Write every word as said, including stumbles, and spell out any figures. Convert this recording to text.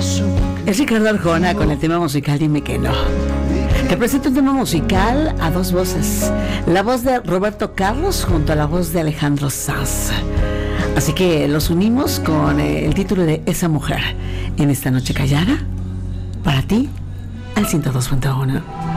Es Ricardo Arjona con el tema musical Dime que no. Te presento un tema musical a dos voces. La voz de Roberto Carlos junto a la voz de Alejandro Sanz. Así que los unimos con eh, el título de Esa Mujer. En esta noche callada, para ti, al ciento dos punto uno.